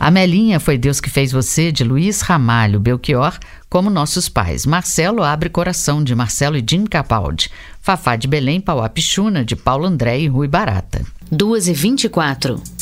Amelinha, Foi Deus que Fez Você, de Luiz Ramalho. Belchior, Como Nossos Pais. Marcelo, Abre Coração, de Marcelo e Jim Capaldi. Fafá de Belém, Pauá Pichuna, de Paulo André e Rui Barata. 2h24.